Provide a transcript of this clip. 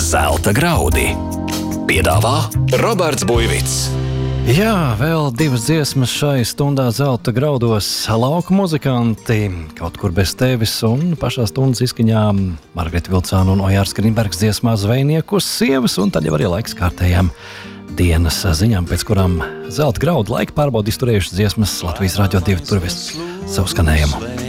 Zelta graudi. Piedāvā Roberts Buivits. Jā, vēl divas dziesmas šai stundā Zelta graudos. Lauka muzikanti Kaut kur bez tevis un pašā stundas izskaņā Margarita Vilcāna un Ojārs Grimbergs dziesmā Zvejnieku sievas, un tad jau arī laiks kārtējām dienas ziņām, pēc kurām Zelta graudu laika pārbaudi izturējušas dziesmas Latvijas Radio 2 turvis savu skanējumu.